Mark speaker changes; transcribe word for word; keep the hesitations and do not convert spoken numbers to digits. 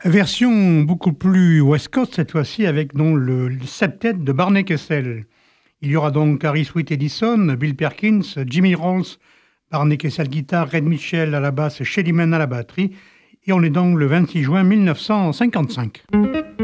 Speaker 1: Version beaucoup plus West Coast cette fois-ci avec donc le, le septet de Barney Kessel. Il y aura donc Harry Sweet Edison, Bill Perkins, Jimmy Rolls, Barney Kessel guitare, Red Mitchell à la basse, Shelly Man à la batterie. Et on est donc le vingt-six juin mille neuf cent cinquante-cinq.